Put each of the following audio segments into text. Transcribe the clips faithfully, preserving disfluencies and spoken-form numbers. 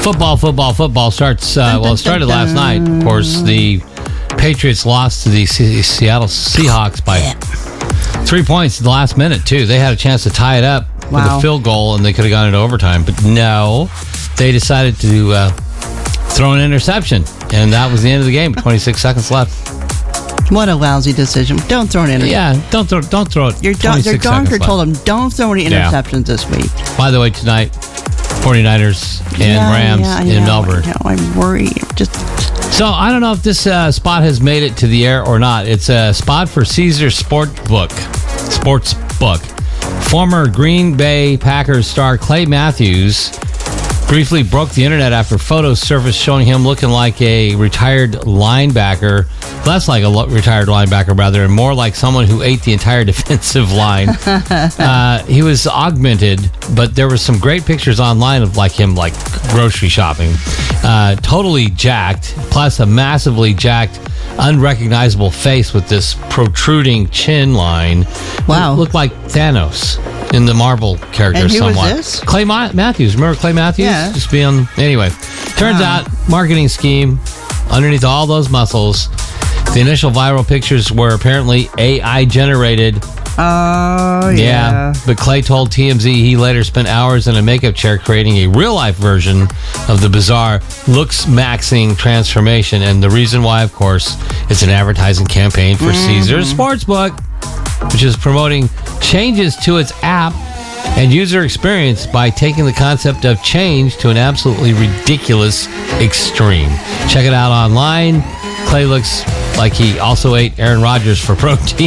Football, football, football starts, uh, well, it started last night. Of course, the Patriots lost to the C- Seattle Seahawks by three points in the last minute, too. They had a chance to tie it up Wow. with a field goal, and they could have gone into overtime. But no, they decided to uh, throw an interception, and that was the end of the game. twenty-six seconds left. What a lousy decision. Don't throw an interception. Yeah, don't throw, don't throw it. Your, do- your doctor told him, don't throw any Yeah. interceptions this week. By the way, tonight, 49ers and Yeah, Rams yeah, I in know, Melbourne. I know, I'm worried. Just So I don't know if this uh, spot has made it to the air or not. It's a spot for Caesar Sportbook. Sportsbook. Former Green Bay Packers star Clay Matthews briefly broke the internet after photos surfaced showing him looking like a retired linebacker. Less like a lo- retired linebacker, rather, and more like someone who ate the entire defensive line. uh, he was augmented, but there were some great pictures online of like him, like grocery shopping, uh, totally jacked, plus a massively jacked, unrecognizable face with this protruding chin line. Wow. Looked like Thanos in the Marvel character And who was somewhat. this? Clay Ma- Matthews. Remember Clay Matthews? Yeah. Just be on. Anyway, turns Wow. out marketing scheme underneath all those muscles. The initial viral pictures were apparently A I generated. Oh, yeah. Yeah, but Clay told T M Z he later spent hours in a makeup chair creating a real-life version of the bizarre looks-maxing transformation. And the reason why, of course, is an advertising campaign for Mm-hmm. Caesars Sportsbook, which is promoting changes to its app and user experience by taking the concept of change to an absolutely ridiculous extreme. Check it out online. Clay looks like he also ate Aaron Rodgers for protein.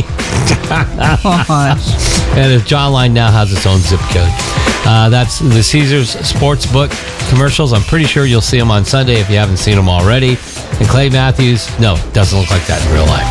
Gosh. And his jawline now has its own zip code. Uh, that's the Caesars Sportsbook commercials. I'm pretty sure you'll see them on Sunday if you haven't seen them already. And Clay Matthews, no, doesn't look like that in real life.